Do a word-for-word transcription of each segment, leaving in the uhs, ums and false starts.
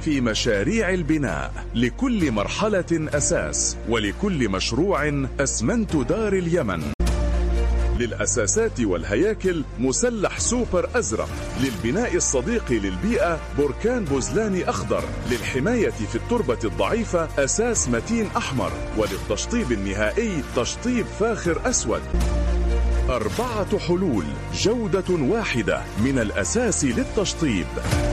في مشاريع البناء، لكل مرحلة أساس، ولكل مشروع أسمنت دار اليمن. للأساسات والهياكل مسلح سوبر أزرق، للبناء الصديق للبيئة بركان بوزلاني أخضر، للحماية في التربة الضعيفة أساس متين أحمر، وللتشطيب النهائي تشطيب فاخر أسود. أربعة حلول، جودة واحدة من الأساس للتشطيب.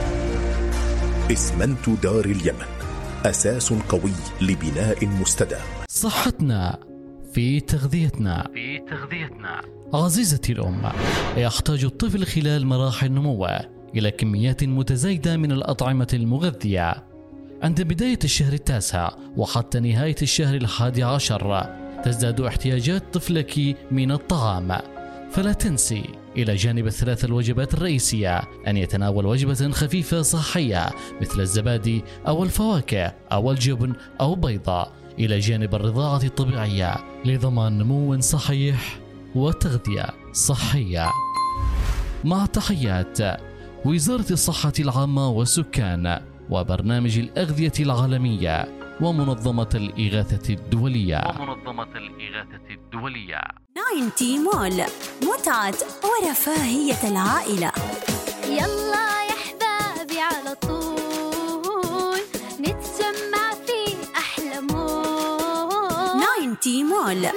إسمنت دار اليمن، أساس قوي لبناء مستدام. صحتنا في تغذيتنا في تغذيتنا عزيزتي الأم، يحتاج الطفل خلال مراحل نموه إلى كميات متزايدة من الأطعمة المغذية. عند بداية الشهر التاسع وحتى نهاية الشهر الحادي عشر تزداد احتياجات طفلك من الطعام، فلا تنسي إلى جانب الثلاث الوجبات الرئيسية أن يتناول وجبة خفيفة صحية مثل الزبادي أو الفواكه أو الجبن أو بيضة، إلى جانب الرضاعة الطبيعية لضمان نمو صحيح وتغذية صحية. مع تحيات وزارة الصحة العامة والسكان وبرنامج الأغذية العالمية ومنظمة الإغاثة الدولية ومنظمة الإغاثة الدولية. ناينتي مول، متعة ورفاهية العائلة. يلا يا حبابي على طول نتجمع في أحلى مول. ناينتي مول.